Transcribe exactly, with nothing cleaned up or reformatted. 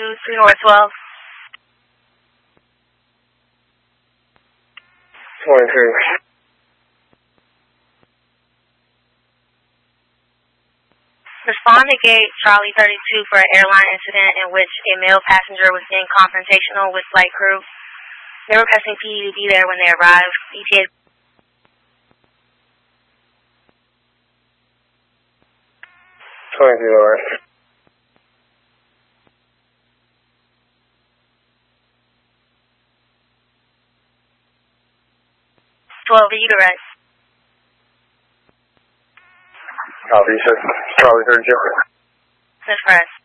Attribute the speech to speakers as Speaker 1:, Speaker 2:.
Speaker 1: three North twelve.
Speaker 2: twenty-two.
Speaker 1: Respond to gate Charlie thirty-two for an airline incident in which a male passenger was in confrontational with flight crew. They were requesting P E to be there when they arrived. E T A
Speaker 2: twenty-two, alright.
Speaker 1: twelve, are you direct?
Speaker 2: Copy, sir. Charlie thirty-two.
Speaker 1: That's correct.